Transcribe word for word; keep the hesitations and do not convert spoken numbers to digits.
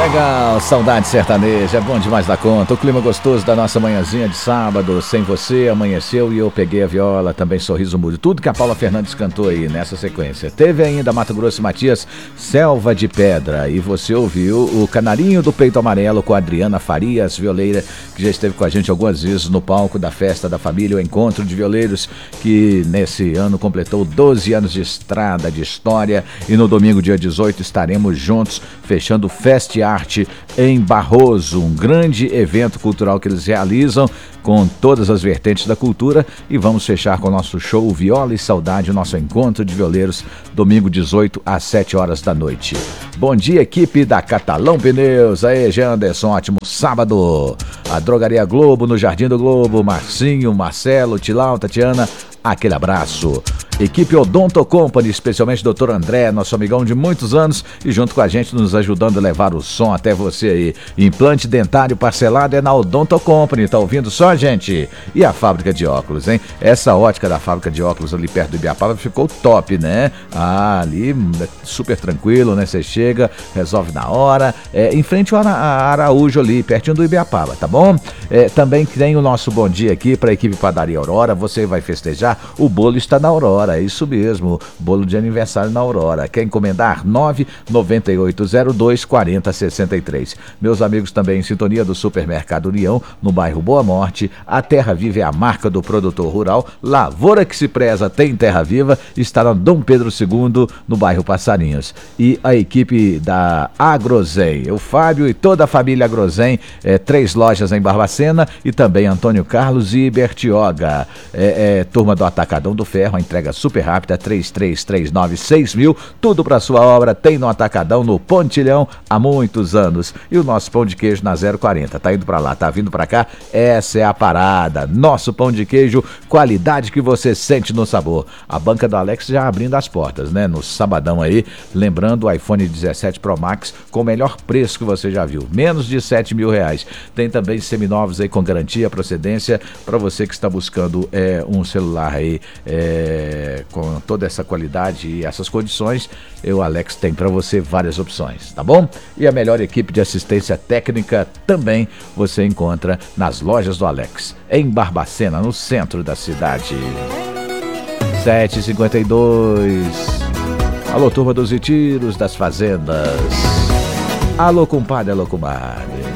legal, saudade sertaneja, é bom demais da conta. O clima gostoso da nossa manhãzinha de sábado, sem você, amanheceu e eu peguei a viola, também sorriso mudo. Tudo que a Paula Fernandes cantou aí nessa sequência. Teve ainda Mato Grosso e Matias, Selva de Pedra. E você ouviu o Canarinho do Peito Amarelo com a Adriana Farias, violeira, que já esteve com a gente algumas vezes no palco da Festa da Família, o Encontro de Violeiros, que nesse ano completou doze anos de estrada, de história. E no domingo, dia dezoito, estaremos juntos, fechando o Fest Arte em Barroso, um grande evento cultural que eles realizam com todas as vertentes da cultura, e vamos fechar com o nosso show Viola e Saudade, o nosso encontro de violeiros, domingo dezoito às sete horas da noite. Bom dia, equipe da Catalão Pneus. Aí, Jean Anderson, ótimo sábado. A Drogaria Globo no Jardim do Globo, Marcinho, Marcelo, Tilau, Tatiana, aquele abraço. Equipe Odonto Company, especialmente doutor André, nosso amigão de muitos anos, e junto com a gente nos ajudando a levar o som até você aí. Implante dentário parcelado é na Odonto Company, tá ouvindo só, gente? E a fábrica de óculos, hein? Essa ótica da fábrica de óculos ali perto do Ibiapaba ficou top, né? Ah, ali super tranquilo, né? Você chega, resolve na hora, é, em frente ao Araújo ali, pertinho do Ibiapaba, tá bom? É, também tem o nosso bom dia aqui para a equipe Padaria Aurora. Você vai festejar, o bolo está na Aurora. É isso mesmo, bolo de aniversário na Aurora. Quer encomendar? nove nove oito zero dois quatro zero seis três. Meus amigos também em sintonia do Supermercado União, no bairro Boa Morte. A Terra Viva é a marca do produtor rural. Lavoura que se preza tem Terra Viva. Está na Dom Pedro segundo, no bairro Passarinhos. E a equipe da Agrozen, o Fábio e toda a família Agrozen, é, três lojas em Barbacena, e também Antônio Carlos e Bertioga. É, é, turma do Atacadão do Ferro, a entrega super rápida, três três três nove seis mil, tudo para sua obra tem no Atacadão, no Pontilhão, há muitos anos. E o nosso pão de queijo na zero quarenta, tá indo para lá, tá vindo para cá, essa é a parada. Nosso pão de queijo, qualidade que você sente no sabor. A banca do Alex já abrindo as portas, né, no sabadão aí, lembrando o iPhone dezessete Pro Max com o melhor preço que você já viu, menos de sete mil reais. Tem também seminovos aí com garantia, procedência, para você que está buscando é, um celular aí é, com toda essa qualidade e essas condições. O Alex tem para você várias opções, tá bom? E a melhor equipe de assistência técnica também você encontra nas lojas do Alex, em Barbacena, no centro da cidade. sete e cinquenta e dois. Alô, turma dos retiros, das fazendas. Alô, compadre, alô, comadre.